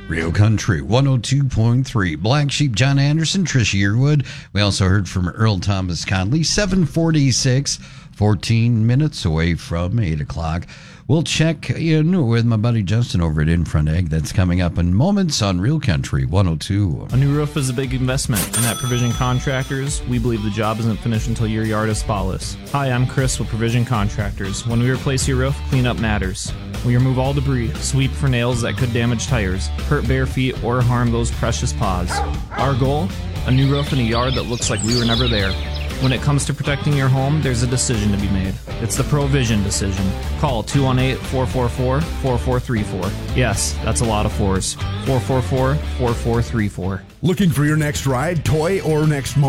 Real Country 102.3. Black Sheep, John Anderson, Trisha Yearwood. We also heard from Earl Thomas Conley. 7:46, 14 minutes away from 8 o'clock. We'll check in with my buddy Justin over at In Front Ag. That's coming up in moments on Real Country 102. A new roof is a big investment, and at Provision Contractors, we believe the job isn't finished until your yard is spotless. Hi, I'm Chris with Provision Contractors. When we replace your roof, cleanup matters. We remove all debris, sweep for nails that could damage tires, hurt bare feet, or harm those precious paws. Our goal? A new roof in a yard that looks like we were never there. When it comes to protecting your home, there's a decision to be made. It's the Provision decision. Call 218-444-4434. Yes, that's a lot of fours. 444-4434. Looking for your next ride, toy, or next